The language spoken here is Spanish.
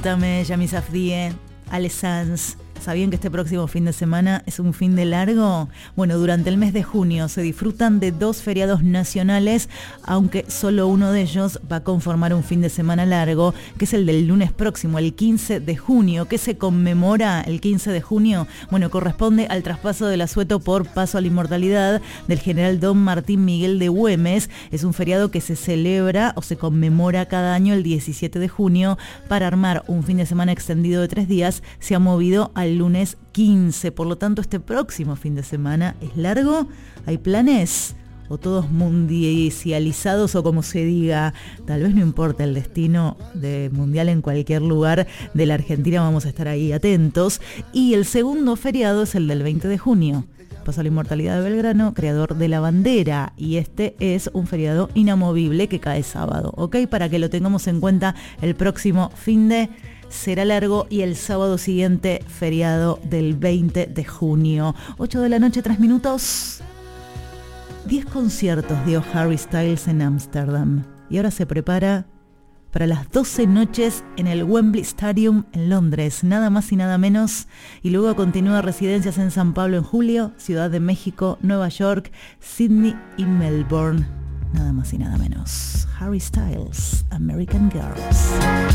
Dame, Yami Safdie, Ale Sanz. ¿Sabían que este próximo fin de semana es un fin de largo? Bueno, durante el mes de junio se disfrutan de 2 feriados nacionales, aunque solo uno de ellos va a conformar un fin de semana largo, que es el del lunes próximo, el 15 de junio. ¿Qué se conmemora el 15 de junio? Bueno, corresponde al traspaso del asueto por paso a la inmortalidad del general Don Martín Miguel de Güemes. Es un feriado que se celebra o se conmemora cada año el 17 de junio. Para armar un fin de semana extendido de 3 días, se ha movido al lunes 15, por lo tanto este próximo fin de semana es largo. ¿Hay planes? ¿O todos mundializados o como se diga? Tal vez no importa el destino de mundial en cualquier lugar de la Argentina, vamos a estar ahí atentos. Y el segundo feriado es el del 20 de junio. Paso a la inmortalidad de Belgrano, creador de la bandera, y este es un feriado inamovible que cae sábado, ¿ok? Para que lo tengamos en cuenta, el próximo fin de será largo y el sábado siguiente feriado del 20 de junio. 8 de la noche, 3 minutos. 10 conciertos dio Harry Styles en Ámsterdam y ahora se prepara para las 12 noches en el Wembley Stadium en Londres, nada más y nada menos. Y luego continúa residencias en San Pablo en julio, Ciudad de México, Nueva York, Sydney y Melbourne, nada más y nada menos. Harry Styles, American Girls.